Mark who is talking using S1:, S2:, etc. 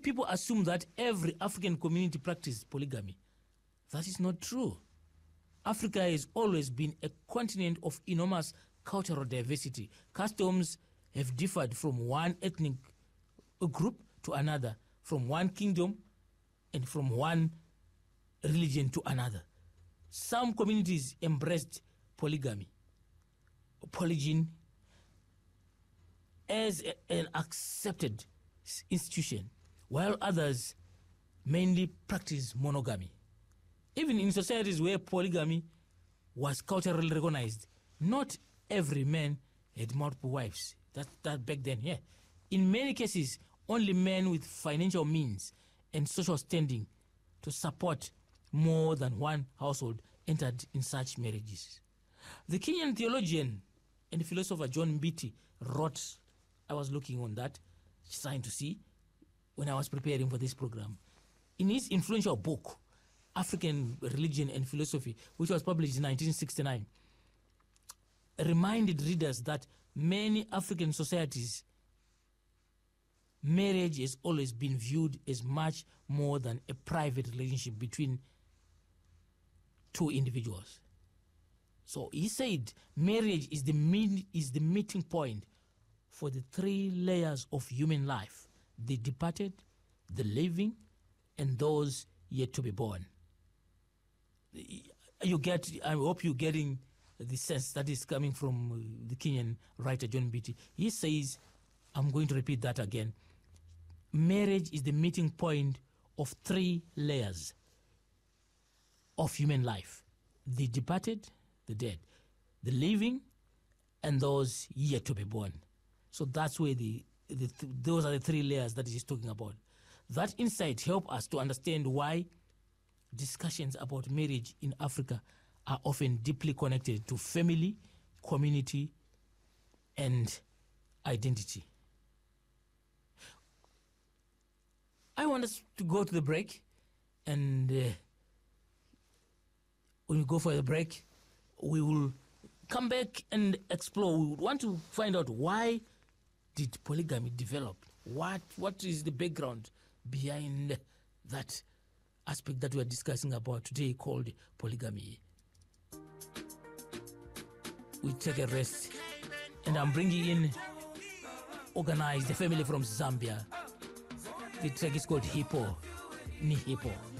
S1: people assume that every African community practiced polygamy. That is not true. Africa has always been a continent of enormous cultural diversity. Customs have differed from one ethnic group to another, from one kingdom and from one religion to another. Some communities embraced polygamy, polygyny, as an accepted institution, while others mainly practiced monogamy. Even in societies where polygamy was culturally recognized, not every man had multiple wives. That back then, yeah. In many cases, only men with financial means and social standing to support more than one household entered in such marriages. The Kenyan theologian and philosopher John Mbiti wrote, I was looking on that, trying to see when I was preparing for this program. In his influential book, African Religion and Philosophy, which was published in 1969, reminded readers that many African societies, marriage has always been viewed as much more than a private relationship between two individuals. So he said marriage is the meeting point for the three layers of human life: the departed, the living, and those yet to be born. I hope you're getting the sense that is coming from the Kenyan writer John Mbiti. He says, I'm going to repeat that again, marriage is the meeting point of three layers of human life: the departed, the dead, the living, and those yet to be born. So that's where those are the three layers that he's talking about. That insight helps us to understand why discussions about marriage in Africa are often deeply connected to family, community, and identity. I want us to go to the break, and when we go for the break, we will come back and explore. We want to find out, why did polygamy develop? What is the background behind that aspect that we are discussing about today called polygamy? We take a rest, and I'm bringing in Organize, the family from Zambia. The track is called Hippo, Ni Hippo.